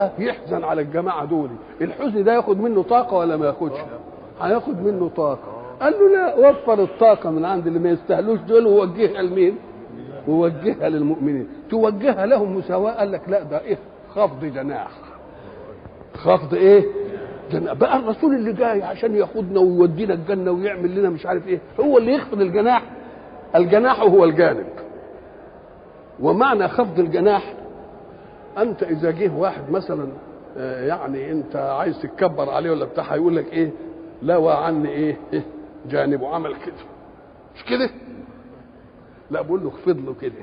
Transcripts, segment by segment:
يحزن على الجماعه دول، الحزن ده ياخد منه طاقه ولا ما ياخدش؟ هياخد منه طاقه. قال له لا، وفر الطاقه من عند اللي ما يستاهلوش دول ووجهها لمين؟ ووجهها للمؤمنين، توجهها لهم مساواه. قال لك لا، ده ايه؟ خفض جناح. خفض ايه؟ جناح. بقى الرسول اللي جاي عشان ياخدنا ويودينا الجنه ويعمل لنا مش عارف ايه، هو اللي يخفض الجناح. الجناح هو الجانب. ومعنى خفض الجناح، انت اذا جه واحد مثلا يعني انت عايز تتكبر عليه ولا بتاع، هيقول لك ايه؟ لوى عني ايه جانبه، عمل كده، مش كده؟ لا، بقول له اخفض له كده.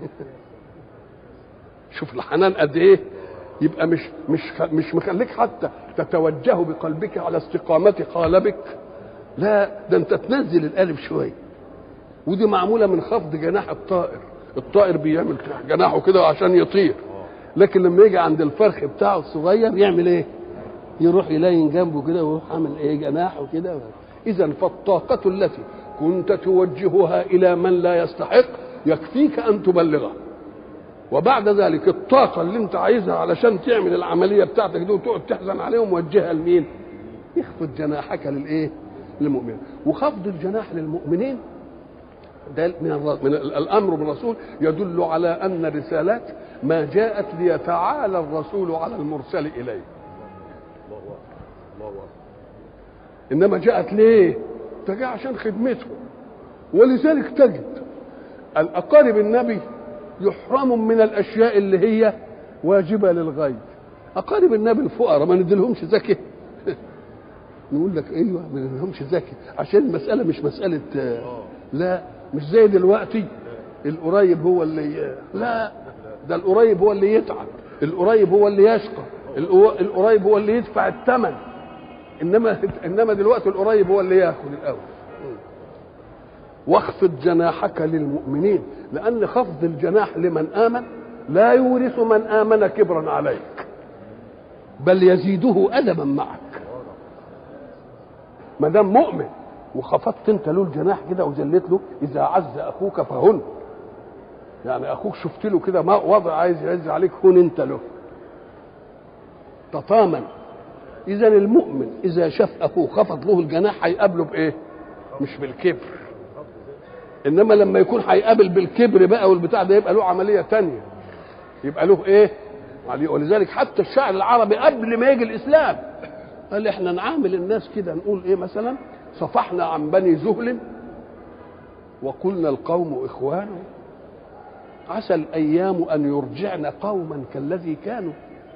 شوف الحنان قد ايه. يبقى مش مخليك حتى تتوجه بقلبك على استقامة قالبك، لا، ده انت تنزل القالب شويه. ودي معموله من خفض جناح الطائر. الطائر بيعمل جناحه كده عشان يطير، لكن لما يجي عند الفرخ بتاعه الصغير يعمل ايه؟ يروح يلاين جنبه كده ويروح عامل ايه؟ جناحه كده. اذا فالطاقه التي كنت توجهها الى من لا يستحق يكفيك ان تبلغه، وبعد ذلك الطاقه اللي انت عايزها علشان تعمل العمليه بتاعتك دي وتقعد تحزن عليهم وجهها لمين؟ يخفض جناحك للايه؟ للمؤمنين. وخفض الجناح للمؤمنين ده من الامر بالرسول يدل على ان الرسالات ما جاءت ليتعالى الرسول على المرسل اليه، انما جاءت ليه؟ جاء عشان خدمته. ولذلك تجد الاقارب النبي يحرموا من الاشياء اللي هي واجبه للغير. اقارب النبي الفقراء ما نديلهمش زكاه. نقول لك ايوه ما نديلهمش زكاه عشان المساله مش مساله لا، مش زي دلوقتي القريب هو اللي، لا، ده القريب هو اللي يتعب، القريب هو اللي يشقى، القريب هو اللي يدفع الثمن. انما دلوقتي القريب هو اللي ياخذ الاول. واخفض جناحك للمؤمنين، لان خفض الجناح لمن امن لا يورث من امن كبرا عليك، بل يزيده ادبا معك. ما دام مؤمن وخفضت انت له الجناح كده وزلت له، اذا عز اخوك فهن، يعني اخوك شفت له كده ما وضع عايز يعز عليك، هن انت له، تطامن. اذا المؤمن اذا شاف اخوه خفض له الجناح هيقابله بايه؟ مش بالكبر. انما لما يكون هيقابل بالكبر بقى والبتاع ده، يبقى له عمليه تانية، يبقى له ايه؟ ولذلك حتى الشاعر العربي قبل ما يجي الاسلام قال احنا نعامل الناس كده، نقول ايه مثلا؟ صفحنا عن بني زهل وقلنا القوم اخوان، عسى الايام ان يرجعن قوما كالذي كانوا،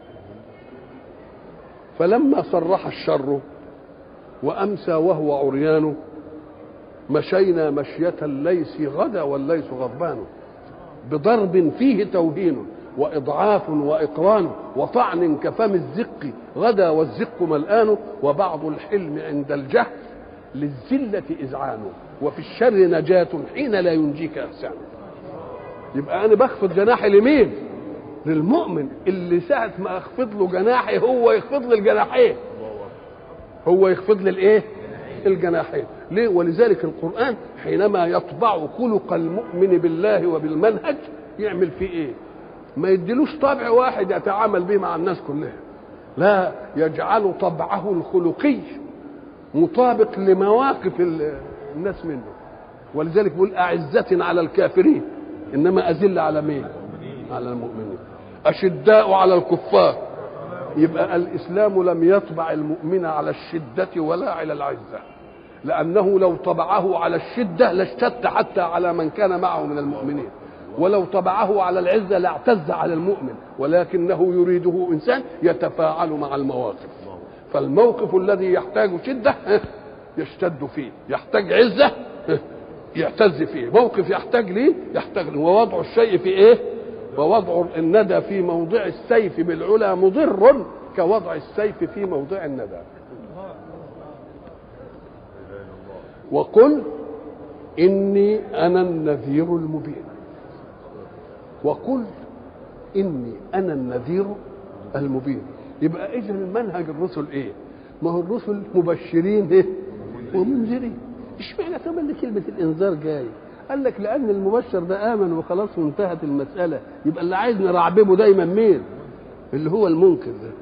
فلما صرح الشر وامسى وهو عريان، مشينا مشية الليث غدا والليث غضبان، بضرب فيه توهين واضعاف واقران، وطعن كفم الزق غدا والزق ملآن، وبعض الحلم عند الجهل للذلة إذعان، وفي الشر نجاة حين لا ينجيك إحسان. يبقى أنا بخفض جناحي لمين؟ للمؤمن اللي ساعة ما أخفض له جناحي هو يخفض لي الجناحين، هو يخفض لي الإيه؟ الجناحين. ليه؟ ولذلك القرآن حينما يطبع خلق المؤمن بالله وبالمنهج يعمل فيه إيه؟ ما يديلوش طبع واحد يتعامل به مع الناس كلها، لا، يجعل طبعه الخلقي مطابق لمواقف الناس منه. ولذلك بيقول أعزة على الكافرين إنما أذل على مين؟ على المؤمنين. أشداء على الكفار. يبقى الإسلام لم يطبع المؤمن على الشدة ولا على العزة، لأنه لو طبعه على الشدة لاشتد حتى على من كان معه من المؤمنين، ولو طبعه على العزة لاعتز على المؤمن، ولكنه يريده إنسان يتفاعل مع المواقف. فالموقف الذي يحتاج شدة يشتد فيه، يحتاج عزة يعتز فيه، موقف يحتاج ليه يحتاج ليه. ووضع الشيء في ايه؟ ووضع الندى في موضع السيف بالعلا مضر كوضع السيف في موضع الندى. وقل إني أنا النذير المبين، وقل إني أنا النذير المبين. يبقى إذن المنهج الرسل إيه؟ ما هو الرسل مبشرين إيه؟ ومنذرين. اشمعنى كمان كلمة الإنذار جاي؟ قال لك لأن المبشر ده آمن وخلاص وانتهت المسألة، يبقى اللي عايز نرعببه دايما مين؟ اللي هو المنكر ده.